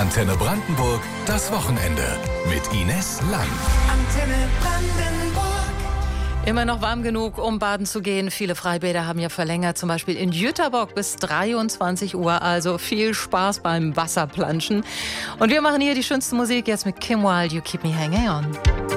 Antenne Brandenburg, das Wochenende mit Ines Lang. Antenne Brandenburg. Immer noch warm genug, um baden zu gehen. Viele Freibäder haben ja verlängert, zum Beispiel in Jüterbock bis 23 Uhr. Also viel Spaß beim Wasserplanschen. Und wir machen hier die schönste Musik jetzt mit Kim Wilde, You Keep Me Hanging On.